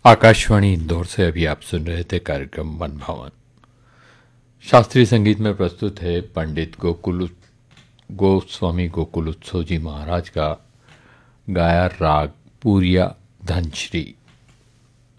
आकाशवाणी इंदौर से अभी आप सुन रहे थे कार्यक्रम वन भवन। शास्त्रीय संगीत में प्रस्तुत है पंडित गोस्वामी गोकुल उत्सव जी महाराज का गाया राग पूरिया धनश्री।